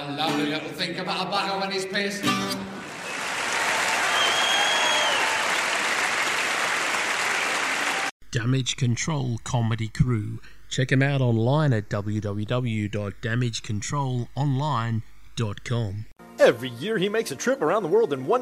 a lovely little thing about a bugger when he's pissed. Damage Control Comedy Crew. Check them out online at www.damagecontrolonline.com. Every year he makes a trip around the world in one